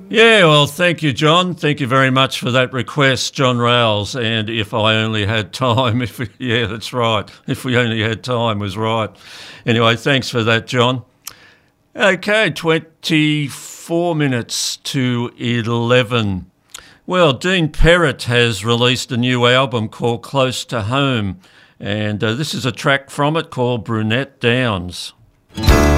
Yeah, well, thank you, John. Thank you very much for that request, John Rowles. And if I only had time, yeah, that's right. If we only had time was right. Anyway, thanks for that, John. Okay, 24 minutes to 11. Well, Dean Perrott has released a new album called Close to Home, and this is a track from it called Brunette Downs.